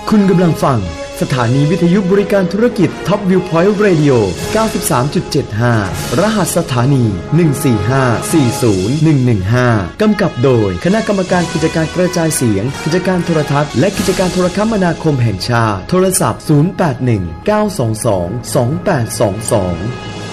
คุณกำลังฟังสถานีวิทยุบริการธุรกิจ Top Viewpoint Radio 93.75 รหัสสถานี 145-40115 กำกับโดยคณะกรรมการกิจการกระจายเสียงกิจการโทรทัศน์และกิจการโทรคมนาคมแห่งชาติโทรศัพท์ 081 922 2822